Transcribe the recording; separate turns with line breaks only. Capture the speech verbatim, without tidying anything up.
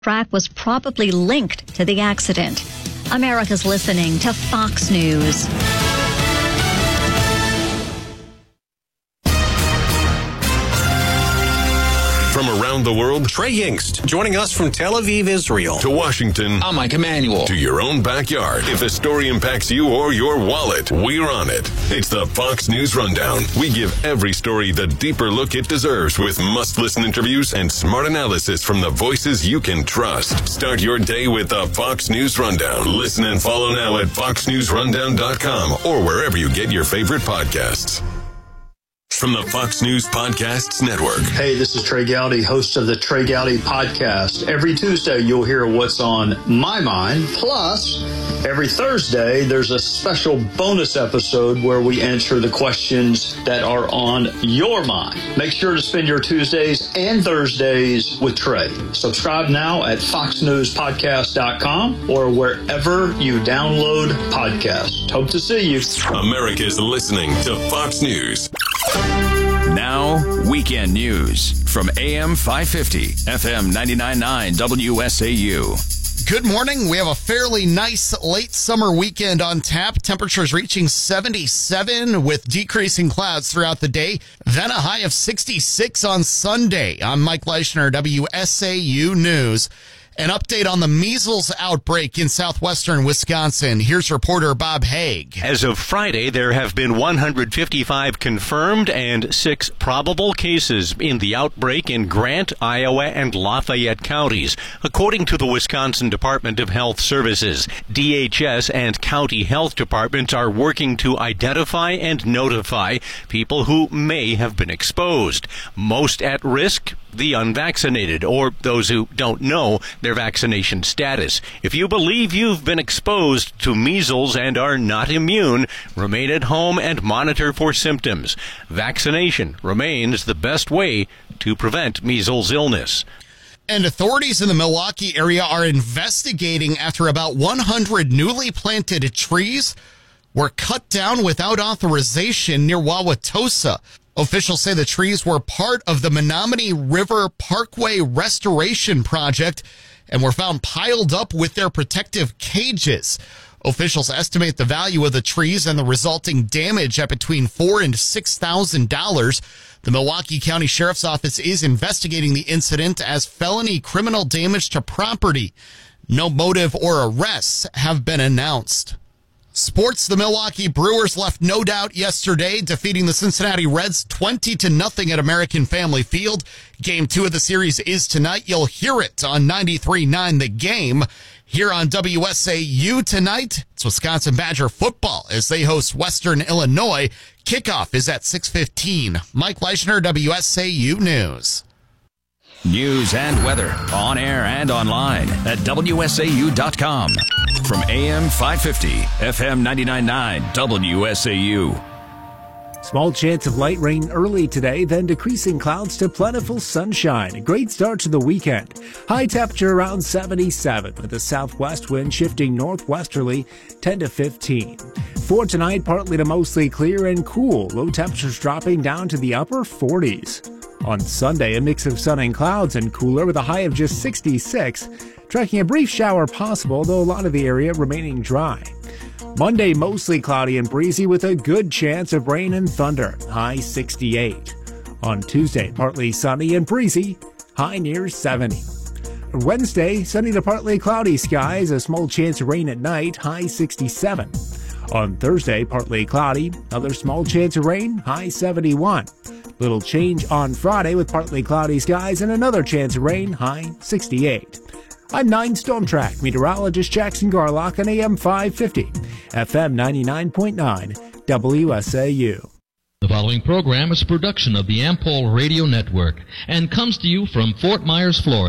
track was probably linked to the accident. America's listening to Fox News.
From around the world, Trey Yingst, joining us from Tel Aviv, Israel. To Washington.
I'm Mike Emanuel.
To your own backyard. If a story impacts you or your wallet, we're on it. It's the Fox News Rundown. We give every story the deeper look it deserves with must-listen interviews and smart analysis from the voices you can trust. Start your day with the Fox News Rundown. Listen and follow now at fox news rundown dot com or wherever you get your favorite podcasts. From the Fox News Podcasts Network.
Hey, this is Trey Gowdy, host of the Trey Gowdy Podcast. Every Tuesday, you'll hear what's on my mind. Plus, every Thursday, there's a special bonus episode where we answer the questions that are on your mind. Make sure to spend your Tuesdays and Thursdays with Trey. Subscribe now at fox news podcast dot com or wherever you download podcasts. Hope to see you.
America's listening to Fox News.
Now, weekend news from A M five fifty, F M ninety-nine point nine W S A U.
Good morning. We have a fairly nice late summer weekend on tap. Temperatures reaching seventy-seven with decreasing clouds throughout the day. Then a high of sixty-six on Sunday. I'm Mike Leischner, W S A U News. An update on the measles outbreak in southwestern Wisconsin. Here's reporter Bob Haig.
As of Friday, there have been one hundred fifty-five confirmed and six probable cases in the outbreak in Grant, Iowa, and Lafayette counties. According to the Wisconsin Department of Health Services, D H S and county health departments are working to identify and notify people who may have been exposed. Most at risk, the unvaccinated, or those who don't know their vaccination status. If you believe you've been exposed to measles and are not immune, remain at home and monitor for symptoms. Vaccination remains the best way to prevent measles illness.
And authorities in the Milwaukee area are investigating after about one hundred newly planted trees were cut down without authorization near Wauwatosa. Officials say the trees were part of the Menominee River Parkway Restoration Project and were found piled up with their protective cages. Officials estimate the value of the trees and the resulting damage at between four thousand dollars and six thousand dollars. The Milwaukee County Sheriff's Office is investigating the incident as felony criminal damage to property. No motive or arrests have been announced. Sports, the Milwaukee Brewers left no doubt yesterday, defeating the Cincinnati Reds twenty to nothing at American Family Field. Game two of the series is tonight. You'll hear it on ninety-three point nine The Game. Here on W S A U tonight, it's Wisconsin Badger football as they host Western Illinois. Kickoff is at six fifteen. Mike Leischner, W S A U News.
News and weather on air and online at W S A U dot com. From A M five fifty, F M ninety-nine point nine W S A U.
Small chance of light rain early today, then decreasing clouds to plentiful sunshine. A great start to the weekend. High temperature around seventy-seven with a southwest wind shifting northwesterly ten to fifteen. For tonight, partly to mostly clear and cool. Low temperatures dropping down to the upper forties. On Sunday, a mix of sun and clouds and cooler with a high of just sixty-six. Tracking a brief shower possible, though a lot of the area remaining dry. Monday, mostly cloudy and breezy with a good chance of rain and thunder, high sixty-eight. On Tuesday, partly sunny and breezy, high near seventy. Wednesday, sunny to partly cloudy skies, a small chance of rain at night, high sixty-seven. On Thursday, partly cloudy, another small chance of rain, high seventy-one. Little change on Friday with partly cloudy skies and another chance of rain, high sixty-eight. I'm nine Storm Track meteorologist Jackson Garlock on A M five fifty, F M ninety-nine point nine, W S A U.
The following program is a production of the Ampol Radio Network and comes to you from Fort Myers, Florida.